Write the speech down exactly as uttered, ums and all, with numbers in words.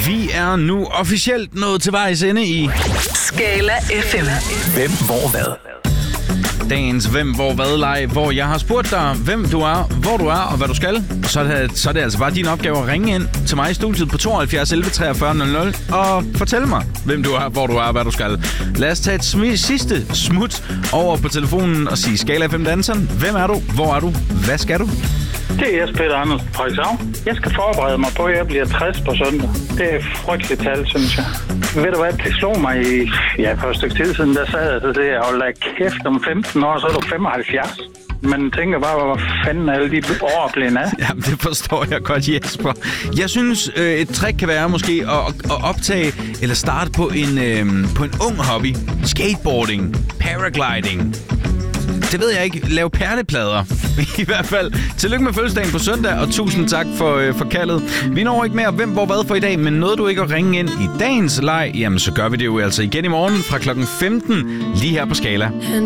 Vi er nu officielt nået til vejs ende i Skala F M. Hvem, hvor, hvad? Dagens Hvem, hvor, hvad leg, hvor jeg har spurgt dig, hvem du er, hvor du er og hvad du skal. Så er det, så er det altså bare din opgave at ringe ind til mig i studiet på tooghalvfjerds elleve treogfyrre nul nul og fortælle mig, hvem du er, hvor du er og hvad du skal. Lad os tage et sm- sidste smut over på telefonen og sige Skala F M danseren. Hvem er du? Hvor er du? Hvad skal du? Det er Jes Peter Andersen fra Frederikshavn. Jeg skal forberede mig på, at jeg bliver tres på søndag. Det er frygteligt tal, synes jeg. Ved du hvad, det slog mig i, ja, for et stykke tid siden, der sad jeg til det, og lad kæft om femten år, så er du femoghalvfjerds. Man tænker bare, hvor fanden alle de år blevet af. Jamen, det forstår jeg godt, Jesper. Jeg synes, øh, et trick kan være måske at, at optage eller starte på en, øh, på en ung hobby. Skateboarding, paragliding. Det ved jeg ikke. Lav perleplader. I hvert fald. Tillykke med fødselsdagen på søndag, og tusind tak for, øh, for kaldet. Vi når ikke mere hvem, hvor, hvad for i dag, men nåede du ikke at ringe ind i dagens leg, jamen så gør vi det jo altså igen i morgen fra klokken femten lige her på Skala.